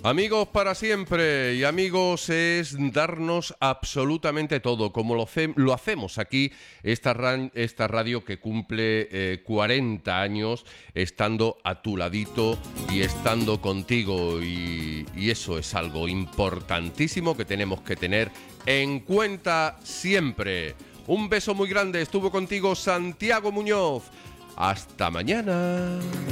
Amigos para siempre, y amigos es darnos absolutamente todo, como lo hacemos aquí, esta radio que cumple 40 años estando a tu ladito y estando contigo, y eso es algo importantísimo que tenemos que tener en cuenta siempre. Un beso muy grande, estuvo contigo Santiago Muñoz. Hasta mañana.